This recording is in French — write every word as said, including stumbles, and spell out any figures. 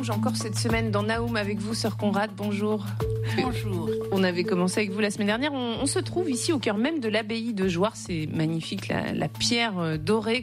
plonge encore cette semaine dans Naoum avec vous, sœur Conrad. Bonjour. Bonjour. On avait commencé avec vous la semaine dernière. On, on se trouve ici au cœur même de l'abbaye de Jouarre. C'est magnifique, la, la pierre dorée